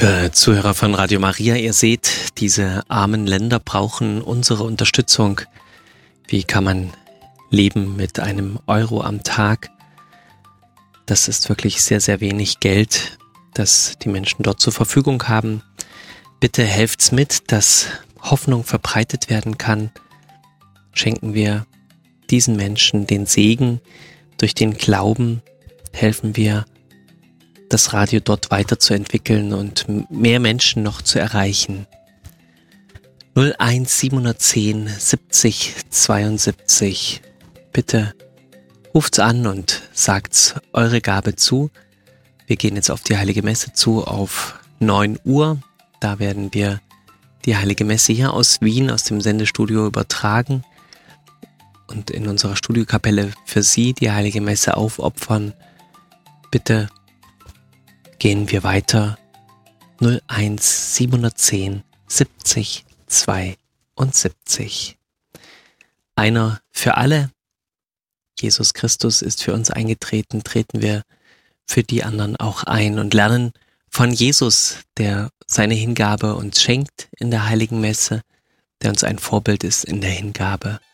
Liebe Zuhörer von Radio Maria, ihr seht, diese armen Länder brauchen unsere Unterstützung. Wie kann man leben mit einem Euro am Tag? Das ist wirklich sehr, sehr wenig Geld, das die Menschen dort zur Verfügung haben. Bitte helft's mit, dass Hoffnung verbreitet werden kann. Schenken wir diesen Menschen den Segen. Durch den Glauben helfen wir, das Radio dort weiterzuentwickeln und mehr Menschen noch zu erreichen. 01 710 70 72. Bitte ruft's an und sagt's eure Gabe zu. Wir gehen jetzt auf die Heilige Messe zu, auf 9 Uhr. Da werden wir die Heilige Messe hier aus Wien, aus dem Sendestudio übertragen und in unserer Studiokapelle für Sie die Heilige Messe aufopfern. Bitte gehen wir weiter. 01 710 70 72. Einer für alle. Jesus Christus ist für uns eingetreten. Treten wir für die anderen auch ein und lernen von Jesus, der seine Hingabe uns schenkt in der Heiligen Messe, der uns ein Vorbild ist in der Hingabe.